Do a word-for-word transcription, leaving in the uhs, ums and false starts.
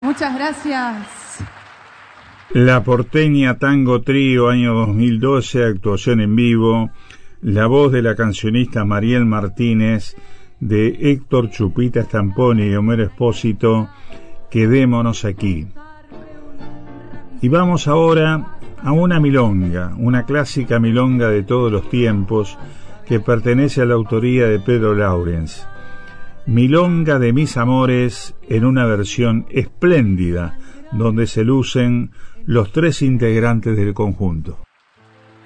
Muchas gracias. La Porteña Tango Trío, año dos mil doce, actuación en vivo, la voz de la cancionista Mariel Martínez, de Héctor Chupita Stamponi y Homero Espósito, Quedémonos aquí. Y vamos ahora a una milonga, una clásica milonga de todos los tiempos, que pertenece a la autoría de Pedro Laurens. Milonga de mis amores, en una versión espléndida, donde se lucen los tres integrantes del conjunto.